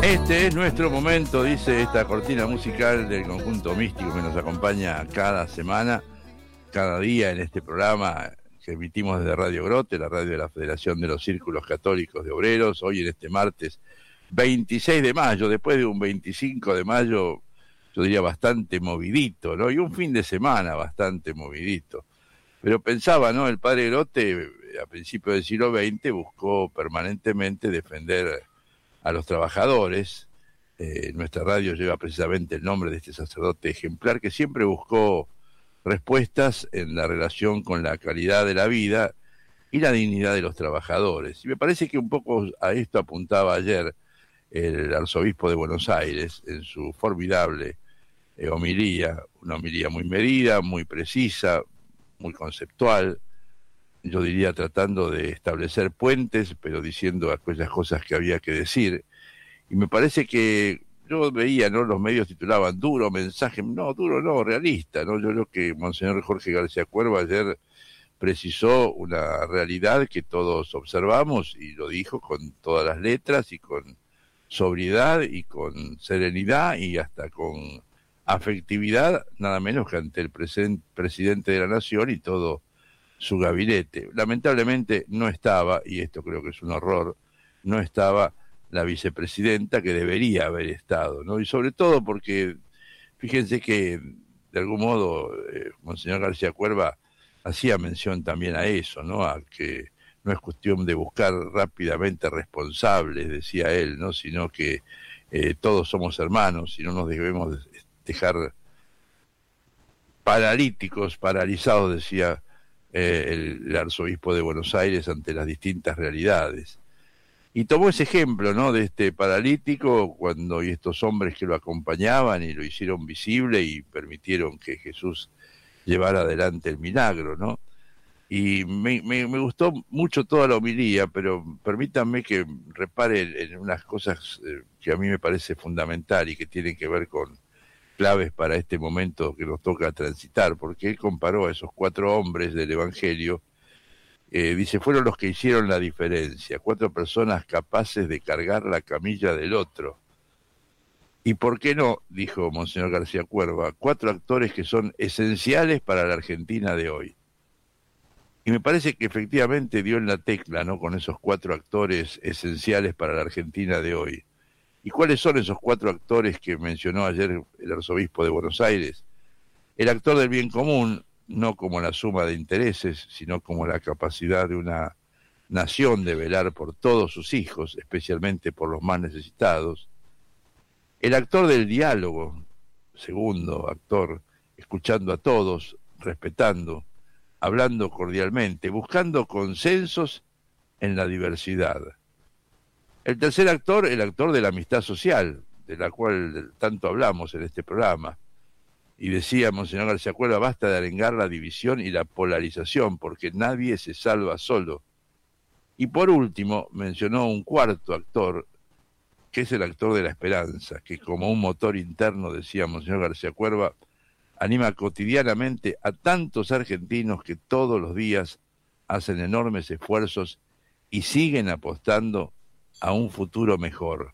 Este es nuestro momento, dice esta cortina musical del conjunto místico que nos acompaña cada semana, cada día en este programa que emitimos desde Radio Grote, la radio de la Federación de los Círculos Católicos de Obreros, hoy en este martes 26 de mayo, después de un 25 de mayo, yo diría bastante movidito, ¿no? Y un fin de semana bastante movidito. Pero pensaba, ¿no? El padre Grote, a principios del siglo XX, buscó permanentemente defender a los trabajadores. Nuestra radio lleva precisamente el nombre de este sacerdote ejemplar que siempre buscó respuestas en la relación con la calidad de la vida y la dignidad de los trabajadores. Y me parece que un poco a esto apuntaba ayer el arzobispo de Buenos Aires en su formidable homilía, una homilía muy medida, muy precisa, muy conceptual, yo diría tratando de establecer puentes, pero diciendo aquellas cosas que había que decir. Y me parece que yo veía, ¿no? Los medios titulaban duro mensaje, no, duro no, realista, ¿no? Yo creo que Monseñor Jorge García Cuerva ayer precisó una realidad que todos observamos y lo dijo con todas las letras y con sobriedad y con serenidad y hasta con afectividad, nada menos que ante el presidente de la Nación y todo su gabinete. Lamentablemente no estaba, y esto creo que es un horror, no estaba la vicepresidenta que debería haber estado, ¿no? Y sobre todo porque, fíjense que de algún modo Monseñor García Cuerva hacía mención también a eso, ¿no? A que no es cuestión de buscar rápidamente responsables, decía él, ¿no? Sino que todos somos hermanos y no nos debemos dejar paralizados, decía el arzobispo de Buenos Aires ante las distintas realidades. Y tomó ese ejemplo, ¿no? De este paralítico y estos hombres que lo acompañaban y lo hicieron visible y permitieron que Jesús llevara adelante el milagro, ¿no? Y me gustó mucho toda la homilía, pero permítanme que repare en unas cosas que a mí me parece fundamental y que tienen que ver con claves para este momento que nos toca transitar, porque él comparó a esos 4 hombres del Evangelio, dice, fueron los que hicieron la diferencia, 4 personas capaces de cargar la camilla del otro. ¿Y por qué no?, dijo Monseñor García Cuerva, 4 actores que son esenciales para la Argentina de hoy. Y me parece que efectivamente dio en la tecla, ¿no?, con esos 4 actores esenciales para la Argentina de hoy. ¿Y cuáles son esos 4 actores que mencionó ayer el arzobispo de Buenos Aires? El actor del bien común, no como la suma de intereses, sino como la capacidad de una nación de velar por todos sus hijos, especialmente por los más necesitados. El actor del diálogo, segundo actor, escuchando a todos, respetando, hablando cordialmente, buscando consensos en la diversidad. El tercer actor, el actor de la amistad social, de la cual tanto hablamos en este programa. Y decía Monseñor García Cuerva, basta de arengar la división y la polarización, porque nadie se salva solo. Y por último, mencionó un cuarto actor, que es el actor de la esperanza, que como un motor interno, decía Monseñor García Cuerva, anima cotidianamente a tantos argentinos que todos los días hacen enormes esfuerzos y siguen apostando a un futuro mejor.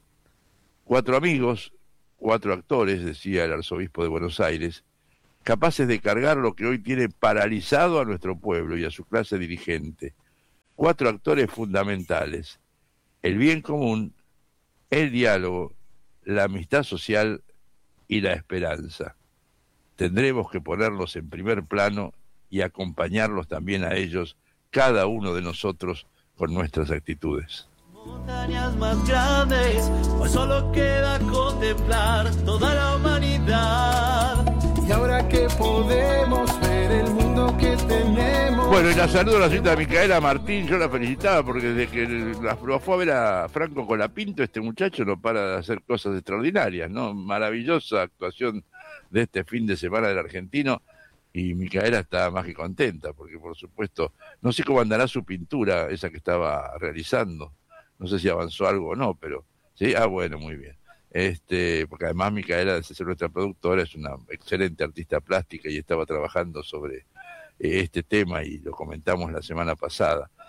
4 amigos, 4 actores, decía el arzobispo de Buenos Aires, capaces de cargar lo que hoy tiene paralizado a nuestro pueblo y a su clase dirigente. 4 actores fundamentales: el bien común, el diálogo, la amistad social y la esperanza. Tendremos que ponerlos en primer plano y acompañarlos también a ellos, cada uno de nosotros, con nuestras actitudes. Montañas más grandes, hoy solo queda contemplar toda la humanidad. Y ahora que podemos ver el mundo que tenemos. Bueno, y la saludo a la señorita Micaela Martín, yo la felicitaba porque desde que la fue a ver a Franco Colapinto, este muchacho no para de hacer cosas extraordinarias, ¿no? Maravillosa actuación de este fin de semana del argentino. Y Micaela está más que contenta, porque por supuesto, no sé cómo andará su pintura, esa que estaba realizando. No sé si avanzó algo o no, pero sí, bueno, muy bien. Porque además Micaela, de ser nuestra productora, es una excelente artista plástica y estaba trabajando sobre este tema y lo comentamos la semana pasada.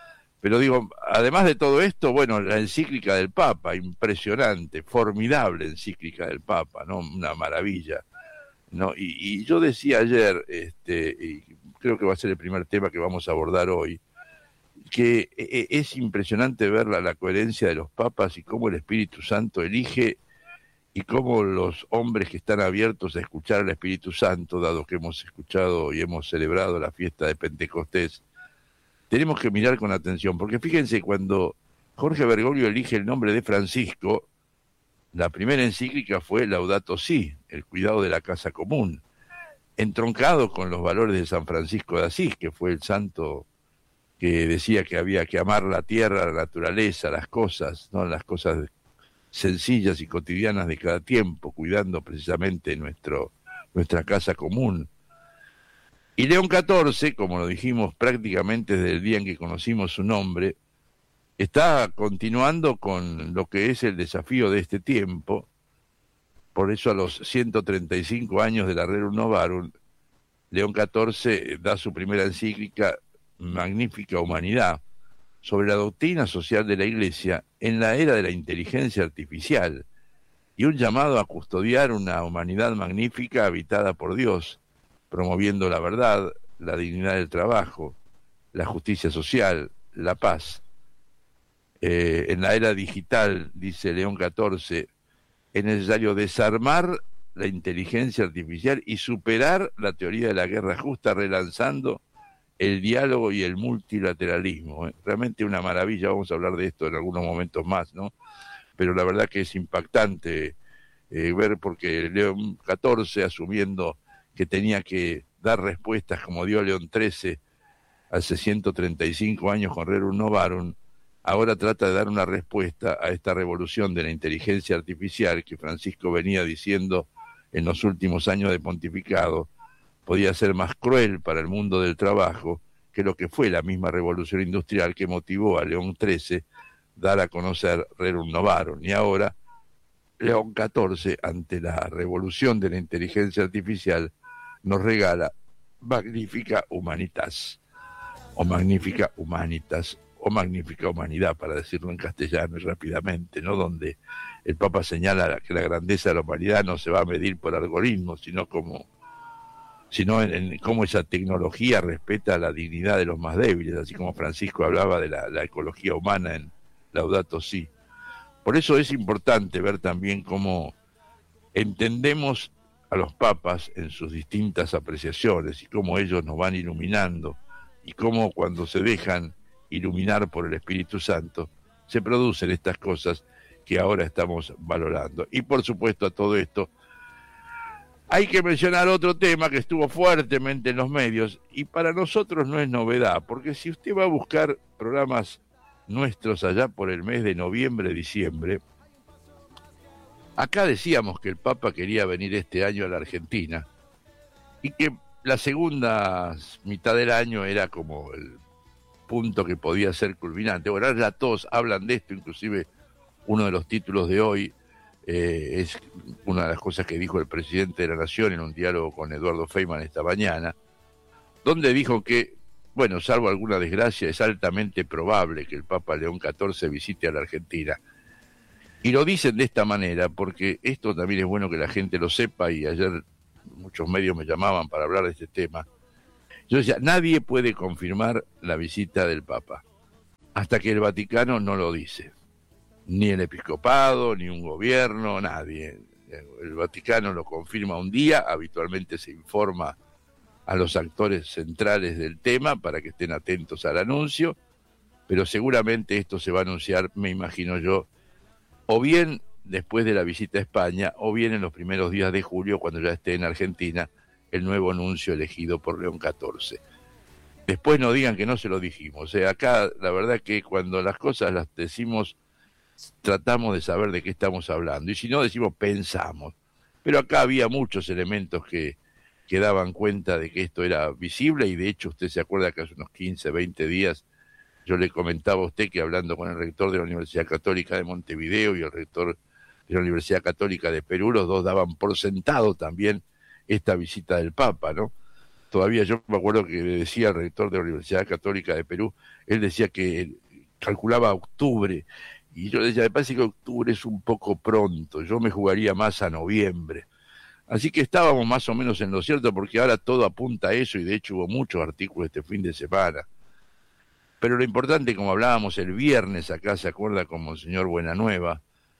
Pero digo, además de todo esto, bueno, la encíclica del Papa, impresionante, formidable encíclica del Papa, ¿no? Una maravilla, ¿no? Y yo decía ayer, y creo que va a ser el primer tema que vamos a abordar hoy, que es impresionante ver la coherencia de los papas y cómo el Espíritu Santo elige y cómo los hombres que están abiertos a escuchar al Espíritu Santo, dado que hemos escuchado y hemos celebrado la fiesta de Pentecostés, tenemos que mirar con atención, porque fíjense, cuando Jorge Bergoglio elige el nombre de Francisco, la primera encíclica fue Laudato Si, el cuidado de la casa común, entroncado con los valores de San Francisco de Asís, que fue el santo que decía que había que amar la tierra, la naturaleza, las cosas, ¿no? Las cosas sencillas y cotidianas de cada tiempo, cuidando precisamente nuestra casa común. Y León XIV, como lo dijimos prácticamente desde el día en que conocimos su nombre, está continuando con lo que es el desafío de este tiempo. Por eso a los 135 años de la Rerum Novarum, León XIV da su primera encíclica, Magnífica Humanidad, sobre la doctrina social de la Iglesia en la era de la inteligencia artificial, y un llamado a custodiar una humanidad magnífica habitada por Dios, promoviendo la verdad, la dignidad del trabajo, la justicia social, la paz. En la era digital, dice León XIV, es necesario desarmar la inteligencia artificial y superar la teoría de la guerra justa, relanzando el diálogo y el multilateralismo. Realmente una maravilla, vamos a hablar de esto en algunos momentos más, ¿no? Pero la verdad que es impactante ver, porque León XIV, asumiendo que tenía que dar respuestas como dio León XIII hace 135 años con Rerum Novarum, ahora trata de dar una respuesta a esta revolución de la inteligencia artificial que Francisco venía diciendo en los últimos años de pontificado podía ser más cruel para el mundo del trabajo que lo que fue la misma revolución industrial que motivó a León XIII dar a conocer Rerum Novarum. Y ahora León XIV, ante la revolución de la inteligencia artificial, nos regala Magnífica Humanitas, o Magnífica Humanitas, o Magnífica Humanidad, para decirlo en castellano y rápidamente, ¿no? Donde el Papa señala que la grandeza de la humanidad no se va a medir por algoritmos, sino en cómo esa tecnología respeta la dignidad de los más débiles, así como Francisco hablaba de la ecología humana en Laudato Si. Por eso es importante ver también cómo entendemos a los papas en sus distintas apreciaciones y cómo ellos nos van iluminando y cómo cuando se dejan iluminar por el Espíritu Santo se producen estas cosas que ahora estamos valorando. Y por supuesto a todo esto hay que mencionar otro tema que estuvo fuertemente en los medios y para nosotros no es novedad, porque si usted va a buscar programas nuestros allá por el mes de noviembre, diciembre, acá decíamos que el Papa quería venir este año a la Argentina y que la segunda mitad del año era como el punto que podía ser culminante. Bueno, ahora ya todos hablan de esto, inclusive uno de los títulos de hoy es una de las cosas que dijo el presidente de la Nación en un diálogo con Eduardo Feynman esta mañana, donde dijo que, bueno, salvo alguna desgracia, es altamente probable que el Papa León XIV visite a la Argentina. Y lo dicen de esta manera porque esto también es bueno que la gente lo sepa, y ayer muchos medios me llamaban para hablar de este tema. Yo decía, nadie puede confirmar la visita del Papa hasta que el Vaticano no lo dice. Ni el episcopado, ni un gobierno, nadie. El Vaticano lo confirma un día, habitualmente se informa a los actores centrales del tema para que estén atentos al anuncio, pero seguramente esto se va a anunciar, me imagino yo, o bien después de la visita a España, o bien en los primeros días de julio, cuando ya esté en Argentina el nuevo nuncio elegido por León XIV. Después no digan que no se lo dijimos. O sea, acá la verdad que cuando las cosas las decimos, tratamos de saber de qué estamos hablando, y si no decimos pensamos, pero acá había muchos elementos que daban cuenta de que esto era visible, y de hecho usted se acuerda que hace unos 15, 20 días yo le comentaba a usted que hablando con el rector de la Universidad Católica de Montevideo y el rector de la Universidad Católica de Perú, los dos daban por sentado también esta visita del Papa, ¿no? Todavía yo me acuerdo que le decía al rector de la Universidad Católica de Perú, él decía que calculaba octubre, y yo decía, me parece que octubre es un poco pronto, yo me jugaría más a noviembre. Así que estábamos más o menos en lo cierto, porque ahora todo apunta a eso, y de hecho hubo muchos artículos este fin de semana. Pero lo importante, como hablábamos el viernes acá, se acuerda, con Monseñor Buenanueva,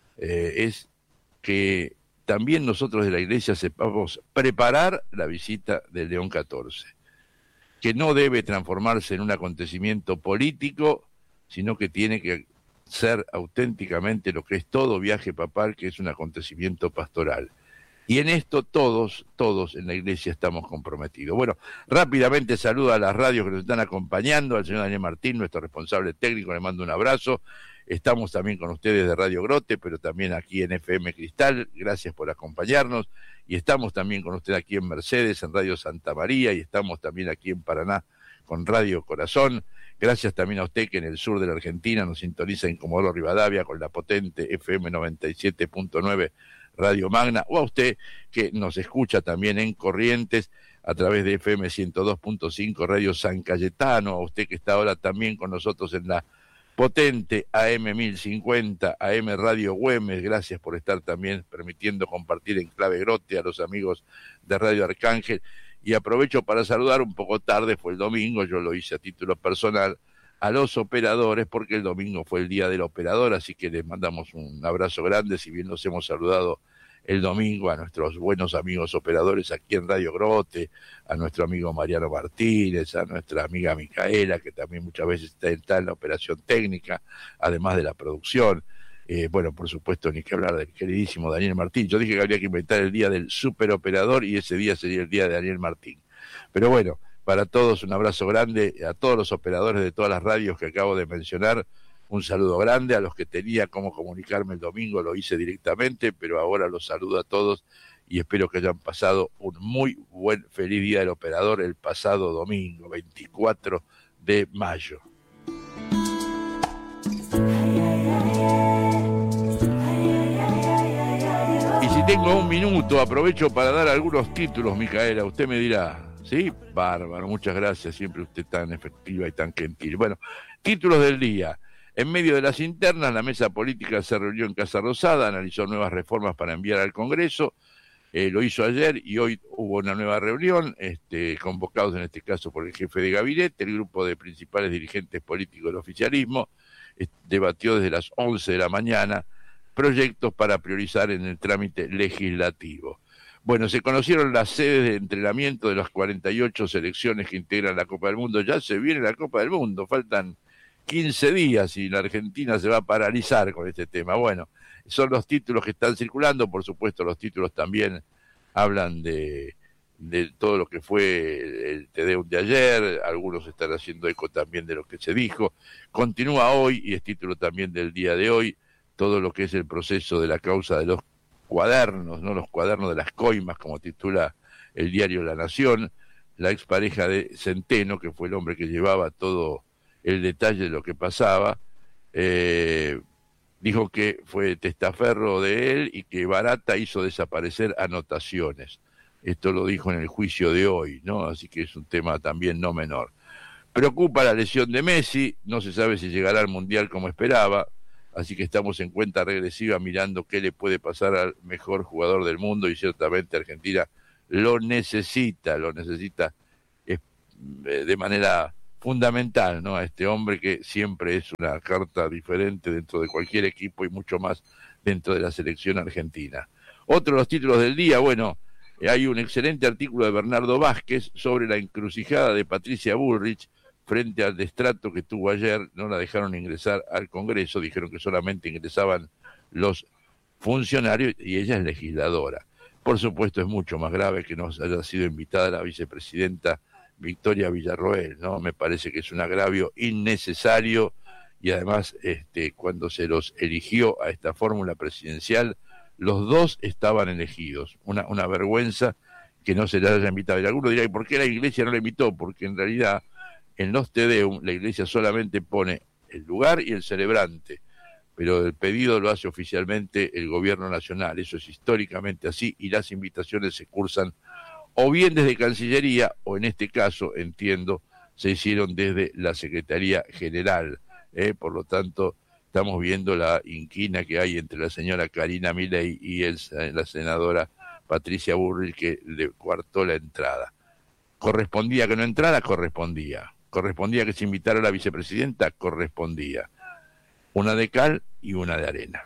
es que también nosotros de la Iglesia sepamos preparar la visita del León XIV, que no debe transformarse en un acontecimiento político, sino que tiene que ser auténticamente lo que es todo viaje papal, que es un acontecimiento pastoral. Y en esto todos en la Iglesia estamos comprometidos. Bueno, rápidamente saludo a las radios que nos están acompañando, al señor Daniel Martín, nuestro responsable técnico, le mando un abrazo. Estamos también con ustedes de Radio Grote, pero también aquí en FM Cristal, gracias por acompañarnos. Y estamos también con usted aquí en Mercedes, en Radio Santa María, y estamos también aquí en Paraná con Radio Corazón. Gracias también a usted que en el sur de la Argentina nos sintoniza en Comodoro Rivadavia con la potente FM 97.9 Radio Magna, o a usted que nos escucha también en Corrientes a través de FM 102.5 Radio San Cayetano, a usted que está ahora también con nosotros en la potente AM 1050, AM Radio Güemes. Gracias por estar también permitiendo compartir en Clave Grote a los amigos de Radio Arcángel. Y aprovecho para saludar, un poco tarde, fue el domingo, yo lo hice a título personal, a los operadores, porque el domingo fue el día del operador, así que les mandamos un abrazo grande, si bien nos hemos saludado el domingo a nuestros buenos amigos operadores aquí en Radio Grote, a nuestro amigo Mariano Martínez, a nuestra amiga Micaela, que también muchas veces está en la operación técnica, además de la producción. Bueno, por supuesto, ni que hablar del queridísimo Daniel Martín. Yo dije que habría que inventar el día del superoperador y ese día sería el día de Daniel Martín. Pero bueno, para todos un abrazo grande, a todos los operadores de todas las radios que acabo de mencionar, un saludo grande. A los que tenía cómo comunicarme el domingo lo hice directamente, pero ahora los saludo a todos y espero que hayan pasado un muy buen, feliz día del operador el pasado domingo, 24 de mayo. Y si tengo un minuto, aprovecho para dar algunos títulos, Micaela, usted me dirá. Sí, bárbaro, muchas gracias, siempre usted tan efectiva y tan gentil. Bueno, títulos del día. En medio de las internas, la mesa política se reunió en Casa Rosada, analizó nuevas reformas para enviar al Congreso, lo hizo ayer y hoy hubo una nueva reunión, convocados en este caso por el jefe de gabinete. El grupo de principales dirigentes políticos del oficialismo debatió desde las 11 de la mañana proyectos para priorizar en el trámite legislativo. Bueno, se conocieron las sedes de entrenamiento de las 48 selecciones que integran la Copa del Mundo. Ya se viene la Copa del Mundo, faltan 15 días y la Argentina se va a paralizar con este tema. Bueno, son los títulos que están circulando. Por supuesto, los títulos también hablan de todo lo que fue el Te Deum de ayer. Algunos están haciendo eco también de lo que se dijo. Continúa hoy, y es título también del día de hoy, todo lo que es el proceso de la causa de los cuadernos, ¿no? Los cuadernos de las coimas, como titula el diario La Nación. La expareja de Centeno, que fue el hombre que llevaba todo el detalle de lo que pasaba, dijo que fue testaferro de él y que Barata hizo desaparecer anotaciones. Esto lo dijo en el juicio de hoy, ¿no? Así que es un tema también no menor. Preocupa la lesión de Messi, no se sabe si llegará al Mundial como esperaba, así que estamos en cuenta regresiva mirando qué le puede pasar al mejor jugador del mundo, y ciertamente Argentina lo necesita de manera fundamental, ¿no? A este hombre que siempre es una carta diferente dentro de cualquier equipo y mucho más dentro de la selección argentina. Otro de los títulos del día, bueno, hay un excelente artículo de Bernardo Vázquez sobre la encrucijada de Patricia Bullrich frente al destrato que tuvo ayer. No la dejaron ingresar al Congreso, dijeron que solamente ingresaban los funcionarios y ella es legisladora. Por supuesto, es mucho más grave que no haya sido invitada la vicepresidenta Victoria Villarroel, ¿no? Me parece que es un agravio innecesario, y además cuando se los eligió a esta fórmula presidencial, los dos estaban elegidos. Una vergüenza que no se les haya invitado. Y alguno dirá, ¿y por qué la Iglesia no la invitó? Porque en realidad en los Te Deum la Iglesia solamente pone el lugar y el celebrante, pero el pedido lo hace oficialmente el Gobierno Nacional. Eso es históricamente así, y las invitaciones se cursan o bien desde Cancillería, o en este caso, entiendo, se hicieron desde la Secretaría General Por lo tanto, estamos viendo la inquina que hay entre la señora Karina Milei y la senadora Patricia Bullrich, que le coartó la entrada. ¿Correspondía que no entrara? Correspondía. ¿Correspondía que se invitara a la vicepresidenta? Correspondía. Una de cal y una de arena.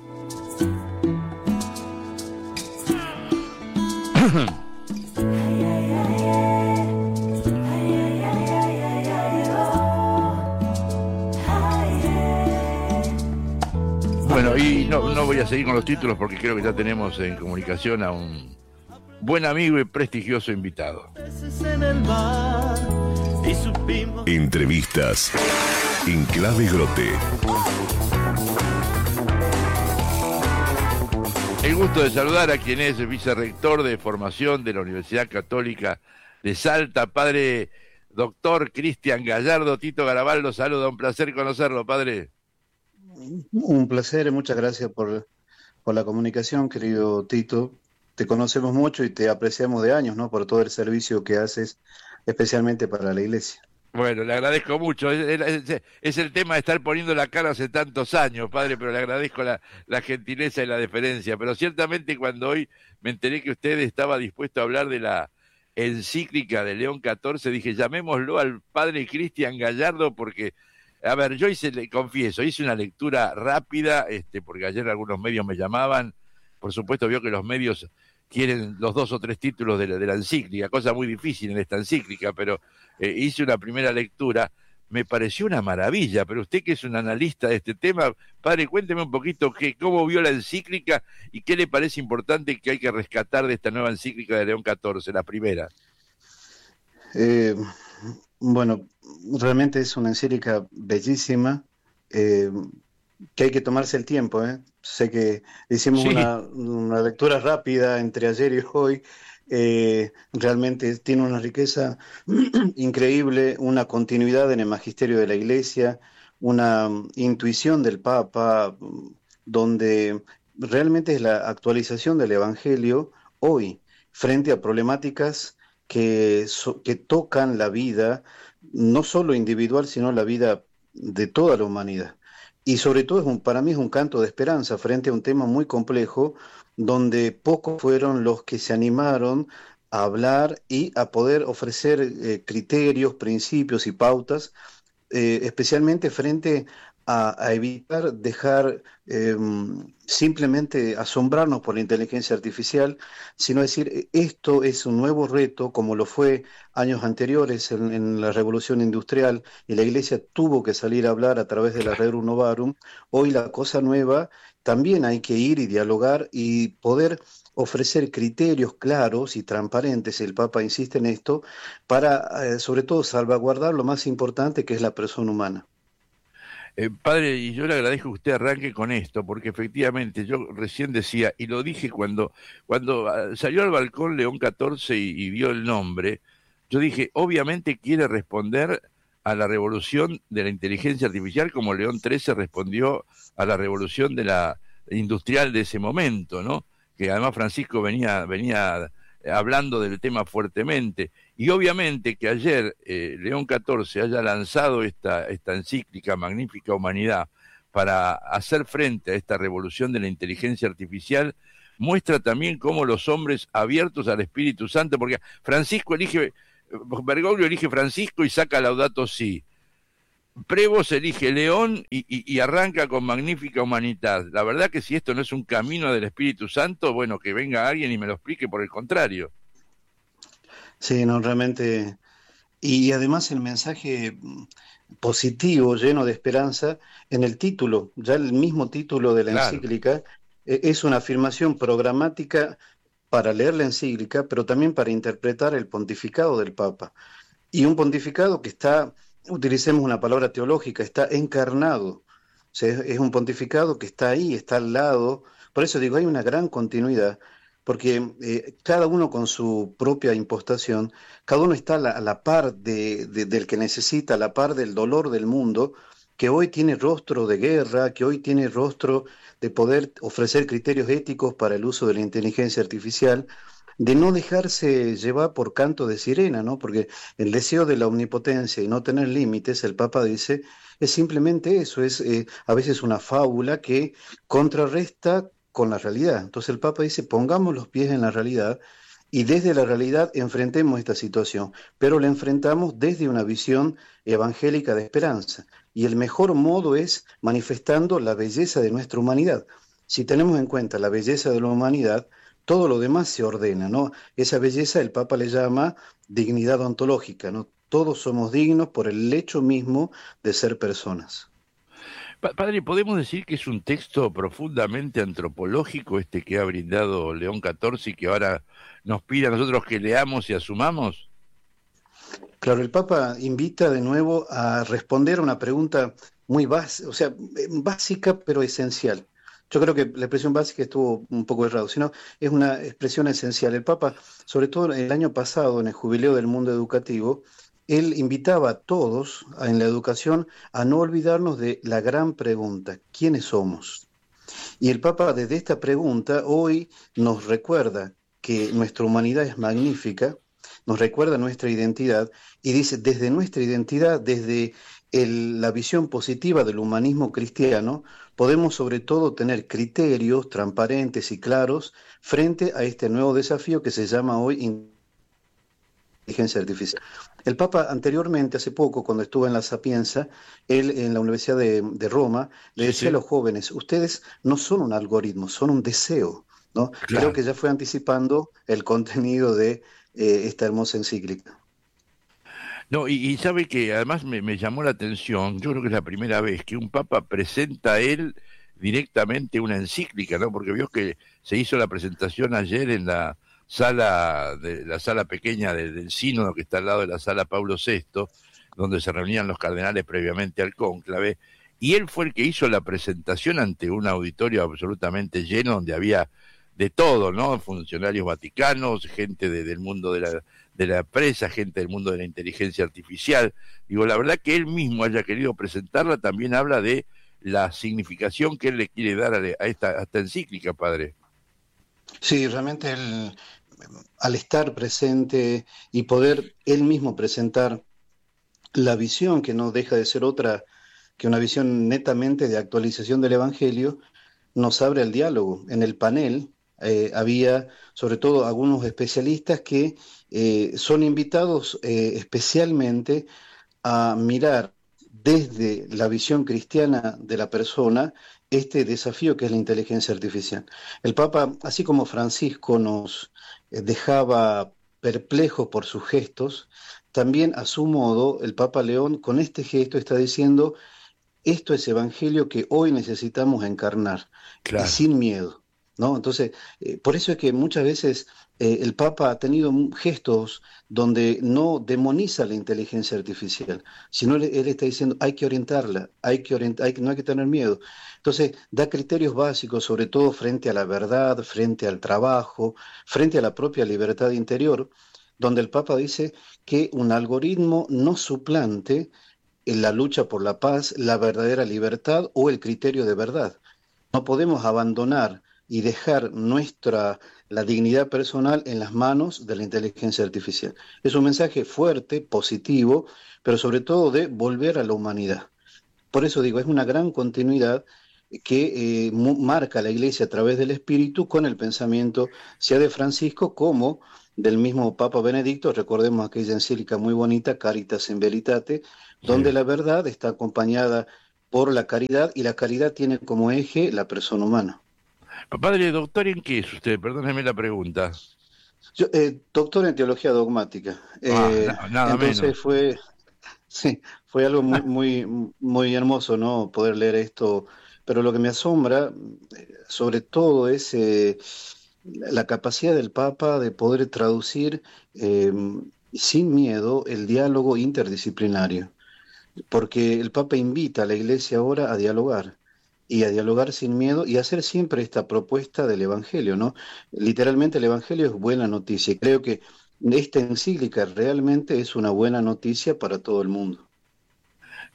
Bueno, y no voy a seguir con los títulos porque creo que ya tenemos en comunicación a un buen amigo y prestigioso invitado. Entrevistas en Clave Grote. El gusto de saludar a quien es el vicerrector de formación de la Universidad Católica de Salta, padre doctor Cristian Gallardo. Tito Garabaldo, saluda, un placer conocerlo, padre. Un placer, muchas gracias por la comunicación, querido Tito. Te conocemos mucho y te apreciamos de años, ¿no? Por todo el servicio que haces, especialmente para la iglesia. Bueno, le agradezco mucho. Es el tema de estar poniendo la cara hace tantos años, padre, pero le agradezco la gentileza y la deferencia. Pero ciertamente cuando hoy me enteré que usted estaba dispuesto a hablar de la encíclica de León XIV, dije, llamémoslo al padre Cristian Gallardo porque... A ver, yo le confieso, hice una lectura rápida, porque ayer algunos medios me llamaban. Por supuesto, vio que los medios quieren los 2 o 3 títulos de la encíclica, cosa muy difícil en esta encíclica, pero hice una primera lectura, me pareció una maravilla. Pero usted, que es un analista de este tema, padre, cuénteme un poquito cómo vio la encíclica y qué le parece importante que hay que rescatar de esta nueva encíclica de León XIV, la primera. Bueno, realmente es una encíclica bellísima, que hay que tomarse el tiempo, ¿eh? Sé que hicimos Sí. una lectura rápida entre ayer y hoy. Realmente tiene una riqueza increíble, una continuidad en el magisterio de la Iglesia, una intuición del Papa, donde realmente es la actualización del Evangelio hoy, frente a problemáticas que tocan la vida, no solo individual, sino la vida de toda la humanidad. Y sobre todo para mí es un canto de esperanza frente a un tema muy complejo, donde pocos fueron los que se animaron a hablar y a poder ofrecer criterios, principios y pautas, especialmente frente a evitar dejar simplemente asombrarnos por la inteligencia artificial, sino decir, esto es un nuevo reto, como lo fue años anteriores en la Revolución Industrial, y la Iglesia tuvo que salir a hablar a través de la Rerum Novarum. Hoy la cosa nueva, también hay que ir y dialogar y poder ofrecer criterios claros y transparentes, el Papa insiste en esto, para sobre todo salvaguardar lo más importante, que es la persona humana. Padre, y yo le agradezco que usted arranque con esto, porque efectivamente yo recién decía, y lo dije cuando salió al balcón León XIV y vio el nombre, yo dije, obviamente quiere responder a la revolución de la inteligencia artificial como León XIII respondió a la revolución de la industrial de ese momento, ¿no? Que además Francisco venía hablando del tema fuertemente. Y obviamente que ayer León XIV haya lanzado esta encíclica Magnífica Humanidad para hacer frente a esta revolución de la inteligencia artificial, muestra también cómo los hombres abiertos al Espíritu Santo, porque Bergoglio elige Francisco y saca Laudato Si. Prevost elige León y arranca con Magnífica Humanidad. La verdad que si esto no es un camino del Espíritu Santo, bueno, que venga alguien y me lo explique por el contrario. Sí, no, realmente. Y además el mensaje positivo, lleno de esperanza, en el título, ya el mismo título de la encíclica, es una afirmación programática para leer la encíclica, pero también para interpretar el pontificado del Papa. Y un pontificado que está, utilicemos una palabra teológica, está encarnado. O sea, es un pontificado que está ahí, está al lado. Por eso digo, hay una gran continuidad, porque cada uno con su propia impostación, cada uno está a la par del que necesita, a la par del dolor del mundo, que hoy tiene rostro de guerra, que hoy tiene rostro de poder ofrecer criterios éticos para el uso de la inteligencia artificial. de no dejarse llevar por canto de sirena, ¿no? Porque el deseo de la omnipotencia y no tener límites, el Papa dice, es simplemente eso, es a veces una fábula que contrarresta con la realidad. Entonces el Papa dice, pongamos los pies en la realidad y desde la realidad enfrentemos esta situación, pero la enfrentamos desde una visión evangélica de esperanza. Y el mejor modo es manifestando la belleza de nuestra humanidad. Si tenemos en cuenta la belleza de la humanidad, todo lo demás se ordena, ¿no? Esa belleza el Papa le llama dignidad ontológica, ¿no? Todos somos dignos por el hecho mismo de ser personas. Padre, ¿podemos decir que es un texto profundamente antropológico este que ha brindado León XIV y que ahora nos pide a nosotros que leamos y asumamos? Claro, el Papa invita de nuevo a responder a una pregunta muy básica, o sea, básica pero esencial. Yo creo que la expresión básica estuvo un poco errado, sino es una expresión esencial. El Papa, sobre todo el año pasado, en el Jubileo del Mundo Educativo, él invitaba a todos en la educación a no olvidarnos de la gran pregunta, ¿quiénes somos? Y el Papa desde esta pregunta hoy nos recuerda que nuestra humanidad es magnífica, nos recuerda nuestra identidad y dice, desde nuestra identidad, desde la visión positiva del humanismo cristiano, podemos sobre todo tener criterios transparentes y claros frente a este nuevo desafío que se llama hoy inteligencia artificial. El Papa anteriormente, hace poco, cuando estuvo en la Sapienza, él en la Universidad de Roma, le decía a los jóvenes, ustedes no son un algoritmo, son un deseo, ¿no? Claro. Creo que ya fue anticipando el contenido de esta hermosa encíclica. No, y sabe que además me llamó la atención, yo creo que es la primera vez que un papa presenta a él directamente una encíclica, ¿no? Porque vio que se hizo la presentación ayer en la sala pequeña del sínodo que está al lado de la sala Pablo VI, donde se reunían los cardenales previamente al cónclave, y él fue el que hizo la presentación ante un auditorio absolutamente lleno, donde había de todo, ¿no? Funcionarios vaticanos, gente del mundo de la prensa, gente del mundo de la inteligencia artificial. Digo, la verdad que él mismo haya querido presentarla también habla de la significación que él le quiere dar a esta encíclica, padre. Sí, realmente él, al estar presente y poder él mismo presentar la visión, que no deja de ser otra que una visión netamente de actualización del Evangelio, nos abre el diálogo. En el panel había sobre todo algunos especialistas que son invitados especialmente a mirar desde la visión cristiana de la persona este desafío que es la inteligencia artificial. El Papa, así como Francisco nos dejaba perplejos por sus gestos, también a su modo el Papa León con este gesto está diciendo, esto es evangelio que hoy necesitamos encarnar, y Claro. sin miedo, ¿no? Entonces, por eso es que muchas veces el Papa ha tenido gestos donde no demoniza la inteligencia artificial, sino él está diciendo hay que orientarla, no hay que tener miedo. Entonces, da criterios básicos, sobre todo frente a la verdad, frente al trabajo, frente a la propia libertad interior, donde el Papa dice que un algoritmo no suplante en la lucha por la paz, la verdadera libertad o el criterio de verdad. No podemos abandonar y dejar la dignidad personal en las manos de la inteligencia artificial. Es un mensaje fuerte, positivo, pero sobre todo de volver a la humanidad. Por eso digo, es una gran continuidad que marca la Iglesia a través del Espíritu con el pensamiento, sea de Francisco como del mismo Papa Benedicto. Recordemos aquella encíclica muy bonita, Caritas in Veritate, donde Sí. la verdad está acompañada por la caridad y la caridad tiene como eje la persona humana. Padre, doctor, ¿en qué es usted? Perdóneme la pregunta. Yo, doctor en teología dogmática, Nada entonces menos. sí, fue algo muy hermoso, ¿no? Poder leer esto, pero lo que me asombra, sobre todo, es la capacidad del Papa de poder traducir eh, sin miedo el diálogo interdisciplinario, porque el Papa invita a la Iglesia ahora a dialogar y a dialogar sin miedo y a hacer siempre esta propuesta del Evangelio, ¿no? Literalmente el Evangelio es buena noticia y creo que esta encíclica realmente es una buena noticia para todo el mundo.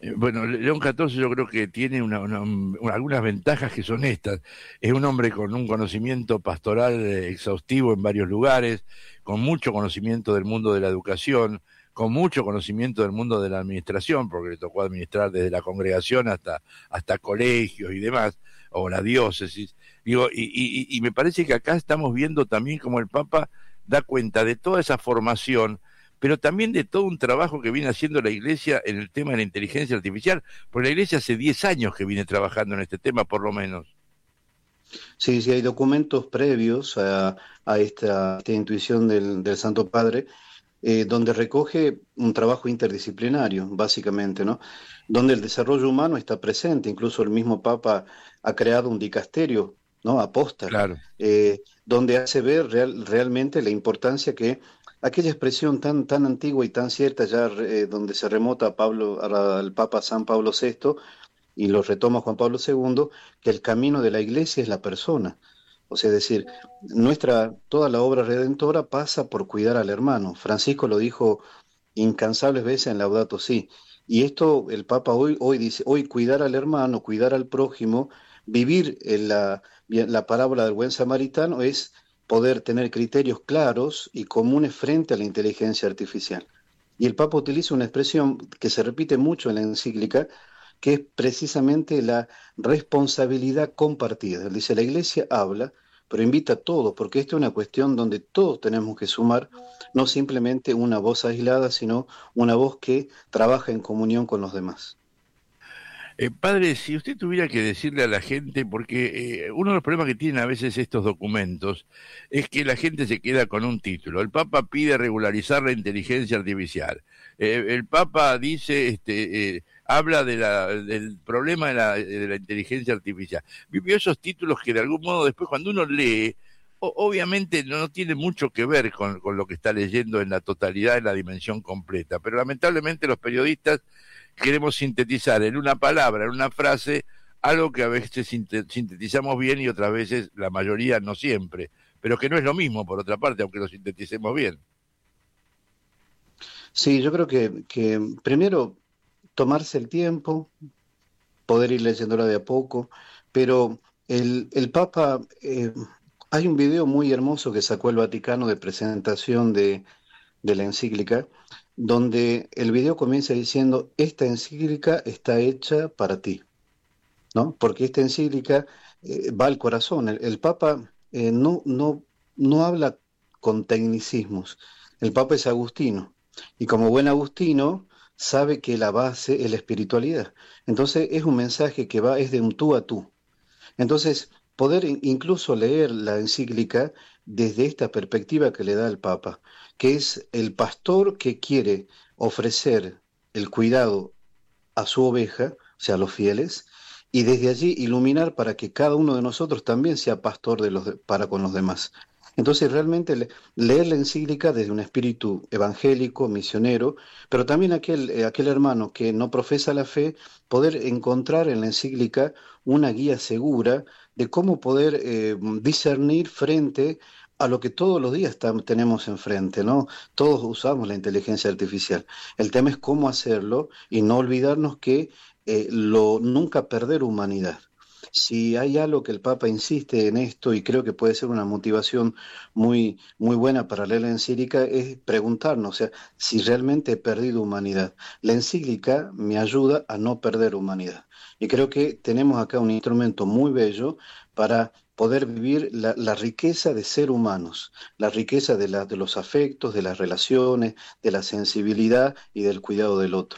Bueno, León XIV yo creo que tiene algunas ventajas que son estas. Es un hombre con un conocimiento pastoral exhaustivo en varios lugares, con mucho conocimiento del mundo de la educación, con mucho conocimiento del mundo de la administración, porque le tocó administrar desde la congregación hasta colegios y demás, o la diócesis. Digo, y me parece que acá estamos viendo también cómo el Papa da cuenta de toda esa formación, pero también de todo un trabajo que viene haciendo la Iglesia en el tema de la inteligencia artificial, porque la Iglesia hace 10 años que viene trabajando en este tema, por lo menos. Sí, sí, hay documentos previos a esta intuición del Santo Padre, donde recoge un trabajo interdisciplinario, básicamente, ¿no? Donde el desarrollo humano está presente, incluso el mismo Papa ha creado un dicasterio, ¿no? Aposta, Claro. donde hace ver realmente la importancia que aquella expresión tan antigua y tan cierta, ya donde se remota a al Papa San Pablo VI, y lo retoma Juan Pablo II, que el camino de la iglesia es la persona. O sea, es decir, toda la obra redentora pasa por cuidar al hermano. Francisco lo dijo incansables veces en Laudato Si. Y esto el Papa hoy dice, hoy cuidar al hermano, cuidar al prójimo, vivir en la parábola del buen samaritano es poder tener criterios claros y comunes frente a la inteligencia artificial. Y el Papa utiliza una expresión que se repite mucho en la encíclica, que es precisamente la responsabilidad compartida. Él dice, la Iglesia habla, pero invita a todos, porque esta es una cuestión donde todos tenemos que sumar, no simplemente una voz aislada, sino una voz que trabaja en comunión con los demás. Padre, si usted tuviera que decirle a la gente, porque uno de los problemas que tienen a veces estos documentos es que la gente se queda con un título. El Papa pide regularizar la inteligencia artificial. El Papa dice, habla del problema de la inteligencia artificial. Vio esos títulos que de algún modo después cuando uno lee, obviamente no tiene mucho que ver con lo que está leyendo en la totalidad, en la dimensión completa, pero lamentablemente los periodistas queremos sintetizar en una palabra, en una frase, algo que a veces sintetizamos bien y otras veces, la mayoría no siempre, pero que no es lo mismo, por otra parte, aunque lo sinteticemos bien. Sí, yo creo que primero tomarse el tiempo, poder ir leyéndola de a poco, pero el Papa, hay un video muy hermoso que sacó el Vaticano de presentación de la encíclica, donde el video comienza diciendo, esta encíclica está hecha para ti, ¿no? Porque esta encíclica va al corazón. El Papa no habla con tecnicismos. El Papa es agustino, y como buen agustino sabe que la base es la espiritualidad. Entonces es un mensaje que es de un tú a tú. Entonces, poder incluso leer la encíclica desde esta perspectiva que le da el Papa, que es el pastor que quiere ofrecer el cuidado a su oveja, o sea, a los fieles, y desde allí iluminar para que cada uno de nosotros también sea pastor para con los demás. Entonces, realmente leer la encíclica desde un espíritu evangélico, misionero, pero también aquel hermano que no profesa la fe, poder encontrar en la encíclica una guía segura de cómo poder discernir frente a lo que todos los días tenemos enfrente, ¿no? Todos usamos la inteligencia artificial. El tema es cómo hacerlo y no olvidarnos que nunca perder humanidad. Si hay algo que el Papa insiste en esto, y creo que puede ser una motivación muy buena para leer la encíclica, es preguntarnos, o sea, si realmente he perdido humanidad. La encíclica me ayuda a no perder humanidad. Y creo que tenemos acá un instrumento muy bello para poder vivir la riqueza de ser humanos, la riqueza de los afectos, de las relaciones, de la sensibilidad y del cuidado del otro.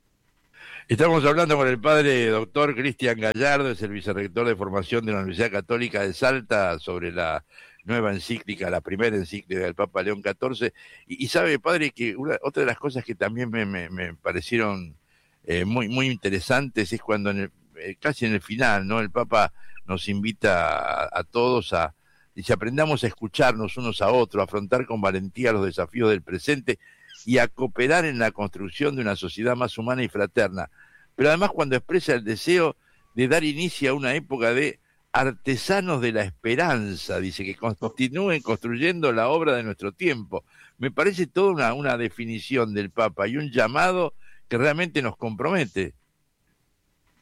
Estamos hablando con el padre doctor Cristian Gallardo, es el vicerrector de formación de la Universidad Católica de Salta, sobre la nueva encíclica, la primera encíclica del Papa León XIV. Y sabe, padre, que otra de las cosas que también me parecieron muy interesantes es cuando casi en el final, ¿no? El Papa nos invita a todos dice, aprendamos a escucharnos unos a otros, a afrontar con valentía los desafíos del presente y a cooperar en la construcción de una sociedad más humana y fraterna. Pero además cuando expresa el deseo de dar inicio a una época de artesanos de la esperanza, dice, que continúen construyendo la obra de nuestro tiempo. Me parece toda una definición del Papa y un llamado que realmente nos compromete.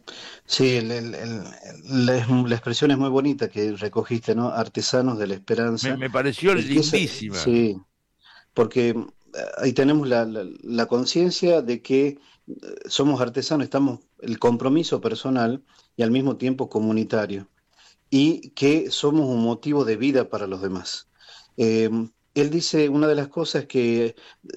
Sí, la expresión es muy bonita que recogiste, ¿no? Artesanos de la esperanza. Me pareció Y que lindísima. sí, porque ahí tenemos la conciencia de que somos artesanos, estamos el compromiso personal y al mismo tiempo comunitario, y que somos un motivo de vida para los demás. Eh, Él dice, una de las cosas que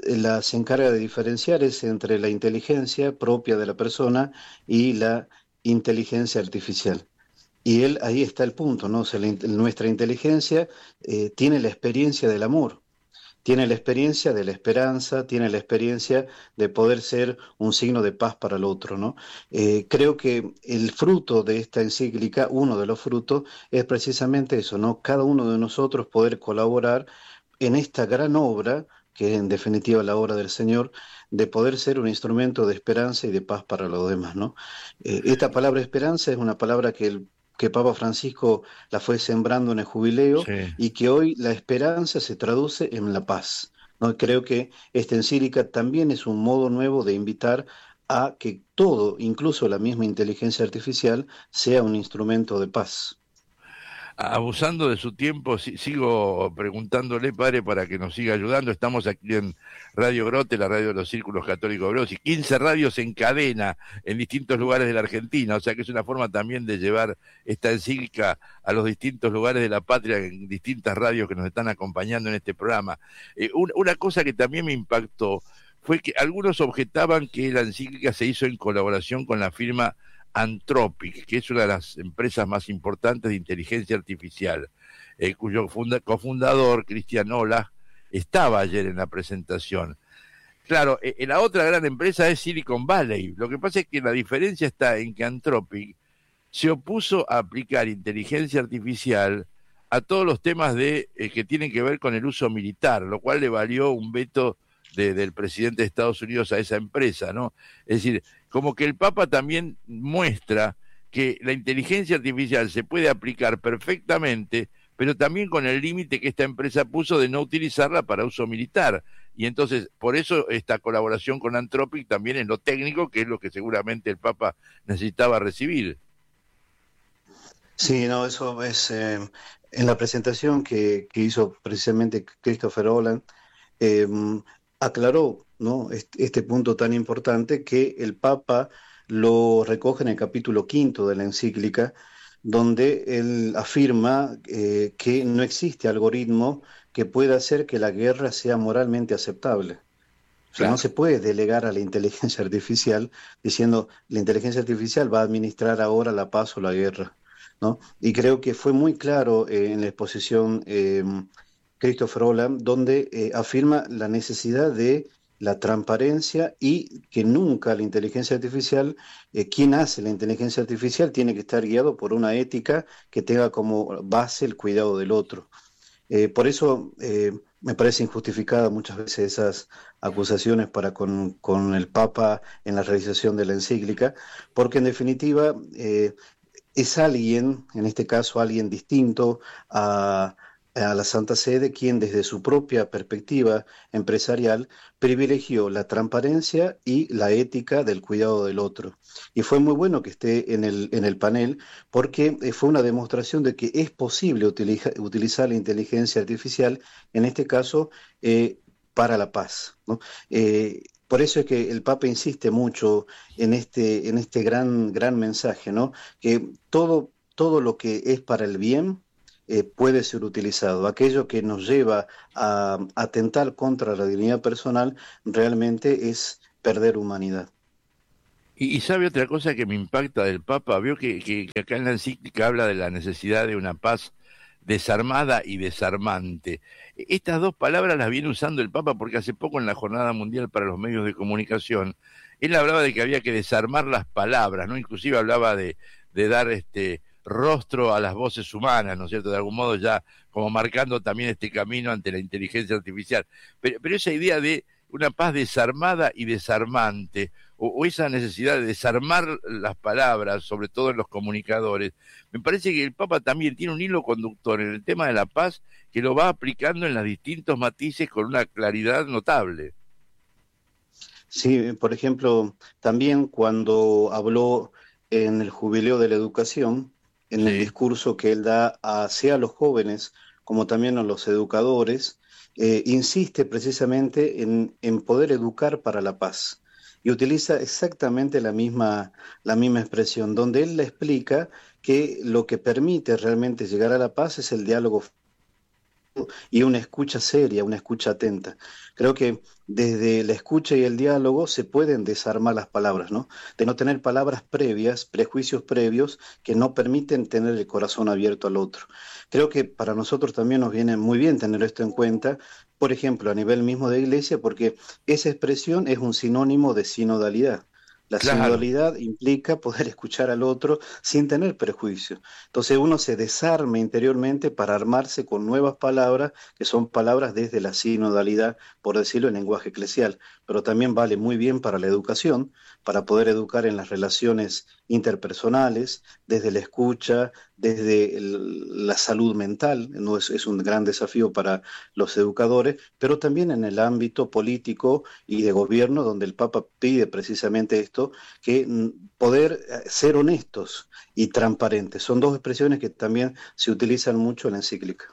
se encarga de diferenciar es entre la inteligencia propia de la persona y la inteligencia artificial. Y él, ahí está el punto, ¿no? O sea, nuestra inteligencia tiene la experiencia del amor, tiene la experiencia de la esperanza, tiene la experiencia de poder ser un signo de paz para el otro, ¿no? Creo que el fruto de esta encíclica, uno de los frutos, es precisamente eso, ¿no? Cada uno de nosotros poder colaborar en esta gran obra, que es en definitiva la obra del Señor, de poder ser un instrumento de esperanza y de paz para los demás, ¿no? Esta palabra esperanza es una palabra que Papa Francisco la fue sembrando en el jubileo Sí. y que hoy la esperanza se traduce en la paz, ¿no? Creo que esta encíclica también es un modo nuevo de invitar a que todo, incluso la misma inteligencia artificial, sea un instrumento de paz. Abusando de su tiempo, sigo preguntándole, padre, para que nos siga ayudando. Estamos aquí en Radio Grote, la radio de los Círculos Católicos Hebreos, y 15 radios en cadena en distintos lugares de la Argentina, o sea que es una forma también de llevar esta encíclica a los distintos lugares de la patria, en distintas radios que nos están acompañando en este programa. Una cosa que también me impactó fue que algunos objetaban que la encíclica se hizo en colaboración con la firma Anthropic, que es una de las empresas más importantes de inteligencia artificial, cuyo cofundador, Christian Olah, estaba ayer en la presentación. Claro, la otra gran empresa es Silicon Valley. Lo que pasa es que la diferencia está en que Anthropic se opuso a aplicar inteligencia artificial a todos los temas que tienen que ver con el uso militar, lo cual le valió un veto del presidente de Estados Unidos a esa empresa, ¿no? Es decir, como que el Papa también muestra que la inteligencia artificial se puede aplicar perfectamente, pero también con el límite que esta empresa puso de no utilizarla para uso militar. Y entonces, por eso esta colaboración con Anthropic también en lo técnico, que es lo que seguramente el Papa necesitaba recibir. Sí, no, eso es en la presentación que hizo precisamente Christopher Holland, eh, aclaró, ¿no? Este punto tan importante que el Papa lo recoge en el capítulo quinto de la encíclica, donde él afirma que no existe algoritmo que pueda hacer que la guerra sea moralmente aceptable. O sea, no Claro. se puede delegar a la inteligencia artificial diciendo la inteligencia artificial va a administrar ahora la paz o la guerra, ¿no? Y creo que fue muy claro en la exposición Christopher Holland, donde afirma la necesidad de la transparencia y que nunca la inteligencia artificial, quien hace la inteligencia artificial tiene que estar guiado por una ética que tenga como base el cuidado del otro. Por eso me parece injustificada muchas veces esas acusaciones para con el Papa en la realización de la encíclica, porque en definitiva es alguien, en este caso alguien distinto a la Santa Sede, quien desde su propia perspectiva empresarial privilegió la transparencia y la ética del cuidado del otro. Y fue muy bueno que esté en el panel porque fue una demostración de que es posible utilizar la inteligencia artificial, en este caso, para la paz, ¿no? Por eso es que el Papa insiste mucho en este gran mensaje, ¿no? Que todo lo que es para el bien puede ser utilizado. Aquello que nos lleva a atentar contra la dignidad personal realmente es perder humanidad. Y sabe otra cosa que me impacta del Papa, veo que acá en la encíclica habla de la necesidad de una paz desarmada y desarmante. Estas dos palabras las viene usando el Papa porque hace poco en la Jornada Mundial para los Medios de Comunicación, él hablaba de que había que desarmar las palabras, ¿no? Inclusive hablaba de dar rostro a las voces humanas, ¿no es cierto? De algún modo ya como marcando también este camino ante la inteligencia artificial. Pero esa idea de una paz desarmada y desarmante, o esa necesidad de desarmar las palabras, sobre todo en los comunicadores, me parece que el Papa también tiene un hilo conductor en el tema de la paz que lo va aplicando en los distintos matices con una claridad notable. Sí, por ejemplo, también cuando habló en el Jubileo de la Educación, en el Sí, discurso que él da hacia los jóvenes como también a los educadores, insiste precisamente en poder educar para la paz. Y utiliza exactamente la misma expresión, donde él le explica que lo que permite realmente llegar a la paz es el diálogo y una escucha seria, una escucha atenta. Creo que desde la escucha y el diálogo se pueden desarmar las palabras, ¿no? De no tener palabras previas, prejuicios previos que no permiten tener el corazón abierto al otro. Creo que para nosotros también nos viene muy bien tener esto en cuenta, por ejemplo, a nivel mismo de iglesia, porque esa expresión es un sinónimo de sinodalidad. La claro. sinodalidad implica poder escuchar al otro sin tener prejuicio. Entonces uno se desarma interiormente para armarse con nuevas palabras, que son palabras desde la sinodalidad, por decirlo en lenguaje eclesial, pero también vale muy bien para la educación, para poder educar en las relaciones interpersonales, desde la escucha, desde la salud mental, ¿no? Es un gran desafío para los educadores, pero también en el ámbito político y de gobierno, donde el Papa pide precisamente esto, que poder ser honestos y transparentes. Son dos expresiones que también se utilizan mucho en la encíclica.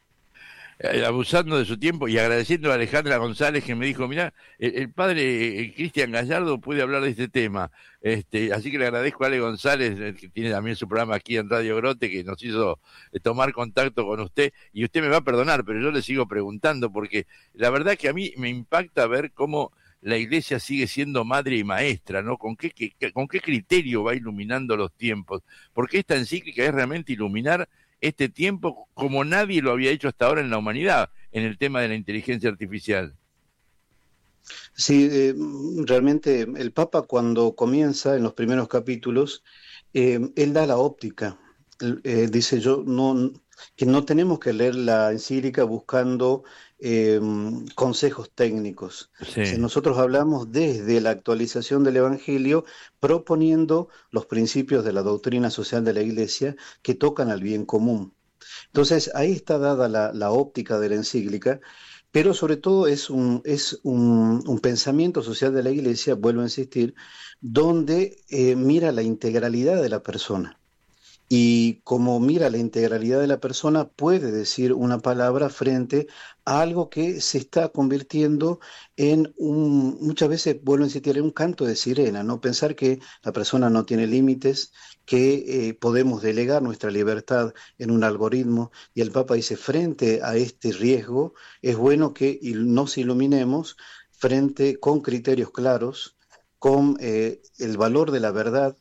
Abusando de su tiempo y agradeciendo a Alejandra González que me dijo, mira, el padre Cristian Gallardo puede hablar de este tema. Así que le agradezco a Ale González, que tiene también su programa aquí en Radio Grote, que nos hizo tomar contacto con usted. Y usted me va a perdonar, pero yo le sigo preguntando, porque la verdad que a mí me impacta ver cómo la iglesia sigue siendo madre y maestra, ¿no? ¿Con qué criterio va iluminando los tiempos? Porque esta encíclica es realmente iluminar este tiempo como nadie lo había hecho hasta ahora en la humanidad, en el tema de la inteligencia artificial. Sí, realmente el Papa cuando comienza en los primeros capítulos, él da la óptica. Dice yo no, que no tenemos que leer la encíclica buscando consejos técnicos. Si Sí, nosotros hablamos desde la actualización del Evangelio, proponiendo los principios de la doctrina social de la Iglesia que tocan al bien común. Entonces, ahí está dada la óptica de la encíclica, pero sobre todo un pensamiento social de la Iglesia, vuelvo a insistir, donde mira la integralidad de la persona. Y como mira la integralidad de la persona, puede decir una palabra frente a algo que se está convirtiendo en muchas veces, vuelvo a insistir, en un canto de sirena, ¿no? Pensar que la persona no tiene límites, que podemos delegar nuestra libertad en un algoritmo. Y el Papa dice, frente a este riesgo, es bueno que nos iluminemos frente con criterios claros, con el valor de la verdad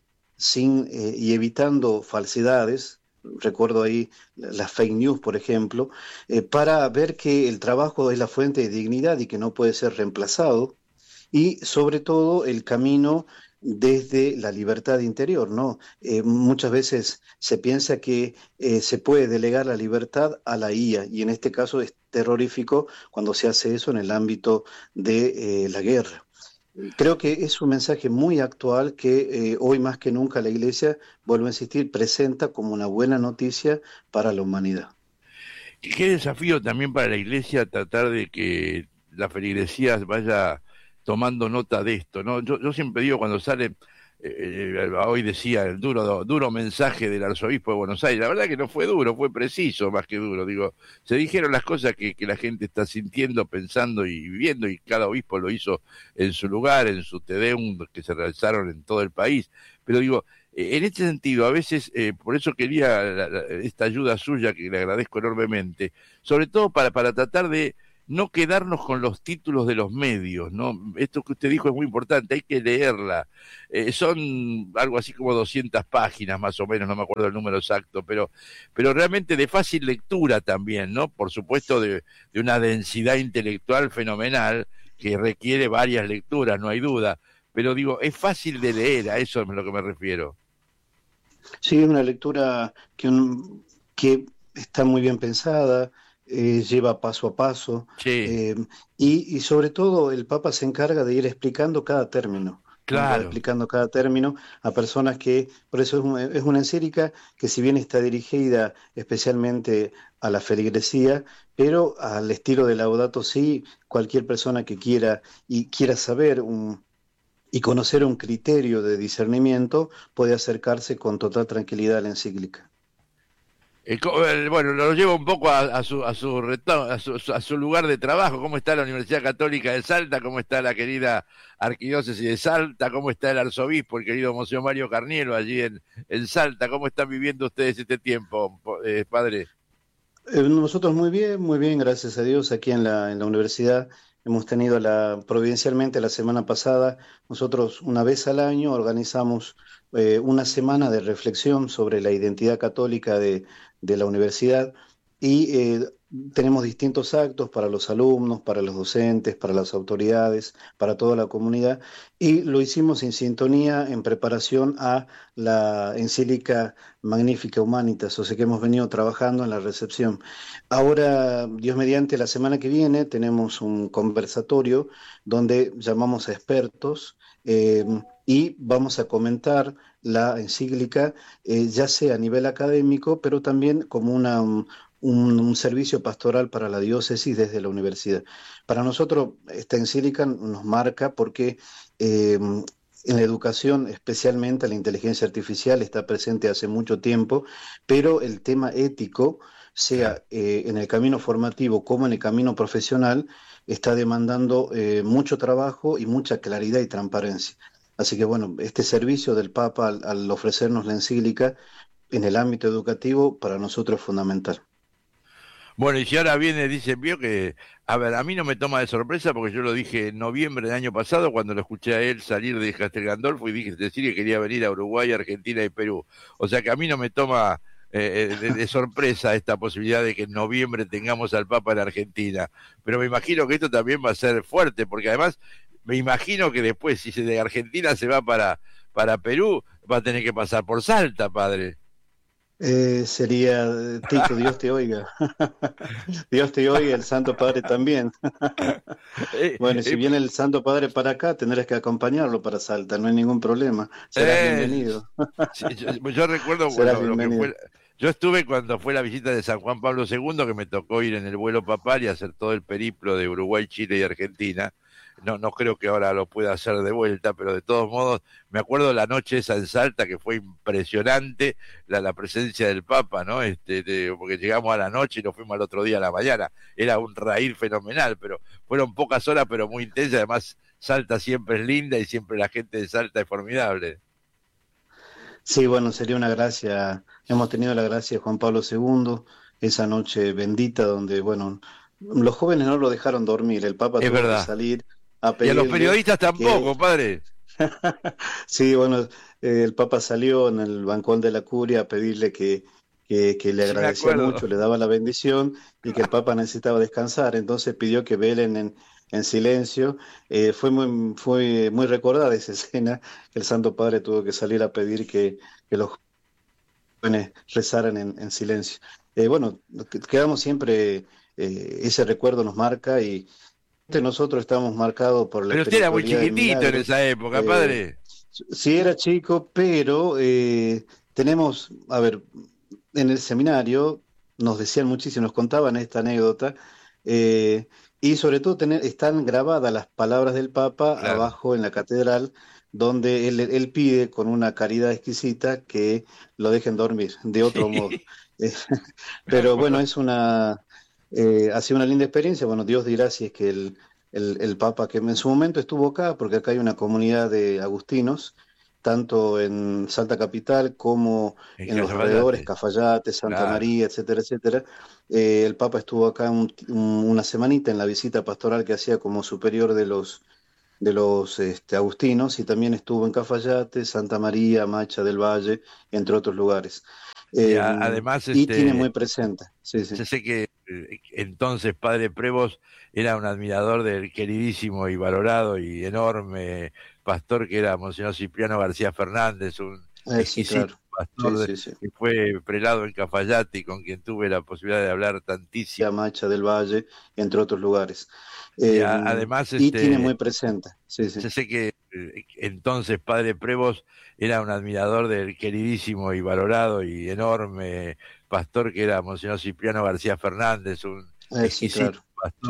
y evitando falsedades. Recuerdo ahí las fake news, por ejemplo, para ver que el trabajo es la fuente de dignidad y que no puede ser reemplazado, y sobre todo el camino desde la libertad interior, ¿no? Muchas veces se piensa que se puede delegar la libertad a la IA, y en este caso es terrorífico cuando se hace eso en el ámbito de la guerra. Creo que es un mensaje muy actual que hoy más que nunca la Iglesia, vuelvo a insistir, presenta como una buena noticia para la humanidad. qué desafío también para la iglesia tratar de que la feligresía vaya tomando nota de esto, ¿no? Yo siempre digo cuando sale, hoy decía el duro mensaje del arzobispo de Buenos Aires, la verdad que no fue duro, fue preciso más que duro, digo, se dijeron las cosas que la gente está sintiendo, pensando y viviendo, y cada obispo lo hizo en su lugar, en su Te Deum, que se realizaron en todo el país, pero digo, en este sentido, a veces, por eso quería esta ayuda suya, que le agradezco enormemente, sobre todo para tratar de no quedarnos con los títulos de los medios, ¿no? Esto que usted dijo es muy importante, hay que leerla. Son algo así como 200 páginas más o menos, no me acuerdo el número exacto, pero realmente de fácil lectura también, ¿no? Por supuesto de una densidad intelectual fenomenal que requiere varias lecturas, no hay duda, pero digo, es fácil de leer, a eso es a lo que me refiero. Sí, es una lectura que está muy bien pensada, lleva paso a paso, Sí, eh, y sobre todo el Papa se encarga de ir explicando cada término, ¿no? Va claro. explicando cada término a personas que, por eso es una encíclica que si bien está dirigida especialmente a la feligresía, pero al estilo de Laudato Si, cualquier persona que quiera y quiera saber y conocer un criterio de discernimiento, puede acercarse con total tranquilidad a la encíclica. Bueno, lo llevo un poco a su lugar de trabajo. ¿Cómo está la Universidad Católica de Salta? ¿Cómo está la querida Arquidiócesis de Salta? ¿Cómo está el arzobispo, el querido Monseñor Mario Carnielo, allí en Salta? ¿Cómo están viviendo ustedes este tiempo, padre? Nosotros muy bien, gracias a Dios, aquí en la universidad. Hemos tenido providencialmente la semana pasada, nosotros una vez al año organizamos una semana de reflexión sobre la identidad católica de la universidad y tenemos distintos actos para los alumnos, para los docentes, para las autoridades, para toda la comunidad, y lo hicimos en sintonía en preparación a la encíclica Magnificat Humanitas, o sea que hemos venido trabajando en la recepción. Ahora, Dios mediante, la semana que viene tenemos un conversatorio donde llamamos a expertos y vamos a comentar la encíclica, ya sea a nivel académico, pero también como un servicio pastoral para la diócesis desde la universidad. Para nosotros, esta encíclica nos marca porque en la educación, especialmente la inteligencia artificial, está presente hace mucho tiempo, pero el tema ético, sea en el camino formativo como en el camino profesional, está demandando mucho trabajo y mucha claridad y transparencia. Así que bueno, este servicio del Papa al ofrecernos la encíclica en el ámbito educativo para nosotros es fundamental. Bueno, y si ahora viene, dice, vio que, a ver, a mí no me toma de sorpresa porque yo lo dije en noviembre del año pasado cuando lo escuché a él salir de Castel Gandolfo y dije, decir que quería venir a Uruguay, Argentina y Perú. O sea que a mí no me toma de sorpresa esta posibilidad de que en noviembre tengamos al Papa en Argentina. Pero me imagino que esto también va a ser fuerte, porque además me imagino que después, si de Argentina se va para Perú, va a tener que pasar por Salta, padre. Sería, Tito, Dios te oiga. Dios te oiga, el Santo Padre también. Eh, Bueno, y si eh, viene el Santo Padre para acá, tendrás que acompañarlo para Salta, no hay ningún problema. Serás eh, bienvenido. Sí, yo recuerdo Serás lo que bienvenido. fue. Yo estuve cuando fue la visita de San Juan Pablo II, que me tocó ir en el vuelo papal y hacer todo el periplo de Uruguay, Chile y Argentina. No creo que ahora lo pueda hacer de vuelta, pero de todos modos, me acuerdo la noche esa en Salta, que fue impresionante la presencia del Papa, ¿no? Porque llegamos a la noche y nos fuimos al otro día a la mañana. Era un raír fenomenal, pero fueron pocas horas, pero muy intensas. Además, Salta siempre es linda y siempre la gente de Salta es formidable. Sí, bueno, sería una gracia. Hemos tenido la gracia de Juan Pablo II, esa noche bendita donde, bueno, los jóvenes no lo dejaron dormir, el Papa Es tuvo que verdad. salir a Y a los pedirle periodistas que, tampoco, padre. sí, bueno, el Papa salió en el bancón de la curia a pedirle que le Sí me agradecía acuerdo. mucho, le daba la bendición y que el Papa necesitaba descansar, entonces pidió que velen en silencio. Fue muy recordada esa escena, que el Santo Padre tuvo que salir a pedir que los jóvenes rezaran en silencio. Bueno, quedamos siempre, ese recuerdo nos marca y nosotros estamos marcados por la Pero usted era muy espiritualidad del chiquitito en milagro. esa época, Eh, padre. sí era chico, pero tenemos, a ver, en el seminario nos decían muchísimo, nos contaban esta anécdota, eh, y sobre todo están grabadas las palabras del Papa Claro. abajo en la catedral, donde él pide con una caridad exquisita que lo dejen dormir de otro Sí, modo. Eh, me pero bueno, acuerdo. ha sido una linda experiencia. Bueno, Dios dirá si es que el Papa que en su momento estuvo acá, porque acá hay una comunidad de agustinos, tanto en Salta Capital como En en los alrededores, Cafayate. Cafayate, Santa Claro. María, etcétera, etcétera. El Papa estuvo acá una semanita en la visita pastoral que hacía como superior de los agustinos, y también estuvo en Cafayate, Santa María, Macha del Valle, entre otros lugares. Y Eh, además, y tiene muy presente, sí, sí. yo sé que entonces padre Prevos era un admirador del queridísimo y valorado y enorme pastor que era Monseñor Cipriano García Fernández, un Sí, exquisito claro. Sí, pastor sí, sí. que fue prelado en Cafayate y con quien tuve la posibilidad de hablar tantísimo. Macha del Valle, entre otros lugares. Y Eh, además, y tiene muy presente, sí, sí. yo sé que entonces padre Prevos era un admirador del queridísimo y valorado y enorme pastor que era Monseñor Cipriano García Fernández, un Sí, exquisito claro. pastor